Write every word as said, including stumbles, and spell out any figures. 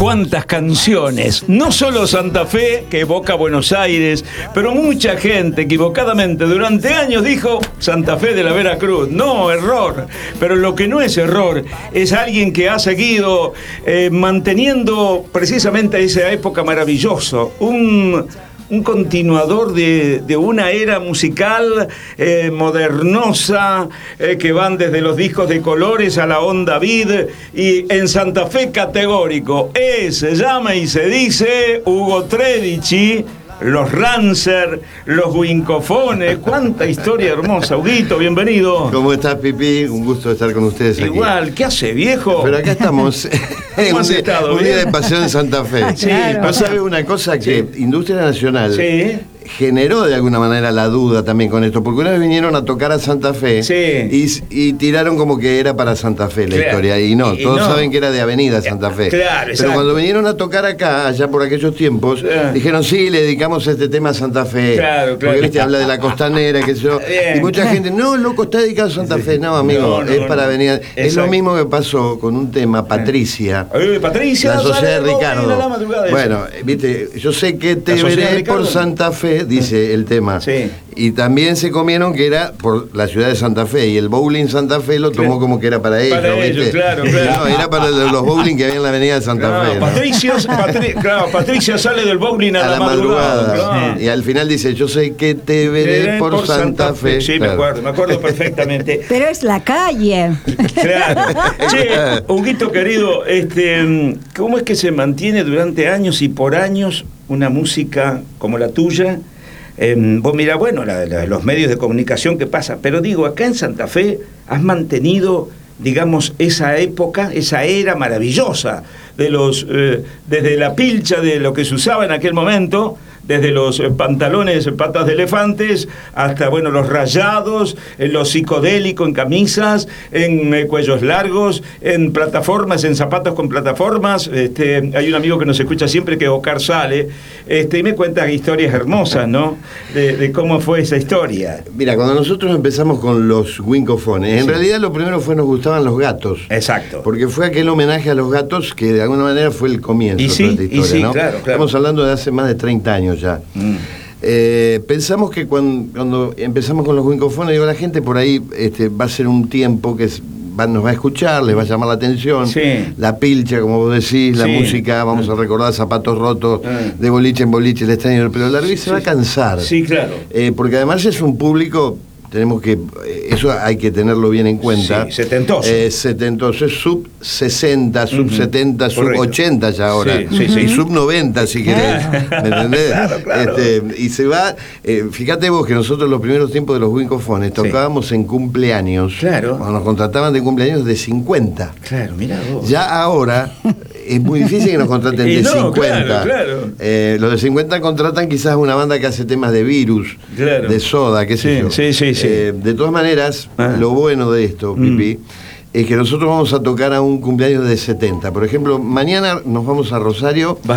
cuántas canciones. No solo Santa Fe, que evoca Buenos Aires, pero mucha gente equivocadamente durante años dijo Santa Fe de la Veracruz. No, error. Pero lo que no es error es alguien que ha seguido eh, manteniendo precisamente esa época maravilloso. Un... un continuador de, de una era musical eh, modernosa, eh, que van desde los discos de colores a la onda vid, y en Santa Fe categórico es, se llama y se dice Hugo Tredici, los Rancer, los Wincofones. Cuánta historia hermosa. Huguito, bienvenido. ¿Cómo estás, Pipi? Un gusto estar con ustedes aquí. Igual, ¿qué hace, viejo? Pero acá estamos. ¿Cómo has un, estado? un día de paseo en Santa Fe. Sí, claro. ¿Sabe una cosa? Que sí. Industria Nacional sí. generó de alguna manera la duda también con esto, porque una vez vinieron a tocar a Santa Fe sí. y, y tiraron como que era para Santa Fe la claro. historia, y no, y todos no. saben que era de Avenida Santa Fe. Claro, pero exacto. cuando vinieron a tocar acá, allá por aquellos tiempos, claro. dijeron, sí, le dedicamos este tema a Santa Fe. Claro, claro. Porque, viste, habla de la costanera, que yo. Y mucha gente, no, loco, está dedicado a Santa Fe. No, amigo, no, no, es para Avenida. Exacto. Es lo mismo que pasó con un tema, Patricia. Eh, Patricia, la sociedad de Ricardo. La bueno, viste, yo sé que te veré por Santa Fe, dice el tema. Sí. Y también se comieron que era por la ciudad de Santa Fe, y el bowling Santa Fe lo tomó como que era para ellos. Para ellos, claro, claro. No, era para los bowling que había en la avenida de Santa claro, Fe. ¿no? Patricia, Patri, claro, Patricia sale del bowling a, a la, la madrugada. madrugada. Claro. Y al final dice, yo sé que te veré por, por Santa, Santa Fe. Fe. Sí, claro. me acuerdo, me acuerdo perfectamente. Pero es la calle. Claro. Che, Huguito querido, este, ¿cómo es que se mantiene durante años y por años una música como la tuya? Eh, vos mirá, bueno, la, la, los medios de comunicación que pasa, pero digo, acá en Santa Fe has mantenido, digamos, esa época, esa era maravillosa, de los eh, desde la pilcha de lo que se usaba en aquel momento, desde los eh, pantalones patas de elefantes hasta, bueno, los rayados, en lo psicodélico, en camisas, en eh, cuellos largos, en plataformas, en zapatos con plataformas. Este, hay un amigo que nos escucha siempre, que Ocar Sale, este, y me cuenta historias hermosas, ¿no? De, de cómo fue esa historia. Mira, cuando nosotros empezamos con los Wincofones, en sí. realidad lo primero fue nos gustaban los gatos. Exacto. Porque fue aquel homenaje a los gatos que de alguna manera fue el comienzo y sí, de esta historia, y sí, ¿no? claro, claro. Estamos hablando de hace más de treinta años ya. Mm. Eh, pensamos que cuando, cuando empezamos con los Wincofones, digo, la gente por ahí este, va a ser un tiempo que es, va, nos va a escuchar, les va a llamar la atención, sí. la pilcha, como vos decís, la sí. música, vamos a recordar zapatos rotos, mm. de boliche en boliche, el extraño, pero la revista sí. se va a cansar. Sí, claro. Eh, porque además es un público, tenemos que, eso hay que tenerlo bien en cuenta. Sí, setentoso. Eh, setentoso, es sub sesenta, sub uh-huh. setenta, sub Correcto. ochenta ya ahora. Sí, sí, sí. Y sub noventa si querés. ¿Me entendés? Claro, claro. Este, y se va, eh, fíjate vos que nosotros los primeros tiempos de los Wincofones tocábamos sí. en cumpleaños. Claro. Cuando nos contrataban de cumpleaños de cincuenta. Claro, mirá vos. Ya ahora es muy difícil que nos contraten de no, cincuenta. Claro, claro. Eh, los de cincuenta contratan quizás una banda que hace temas de Virus, claro. de Soda, qué sé sí, yo. Sí, sí, sí. Eh, de todas maneras, ah. lo bueno de esto, mm. Pipi, es que nosotros vamos a tocar a un cumpleaños de setenta. Por ejemplo, mañana nos vamos a Rosario.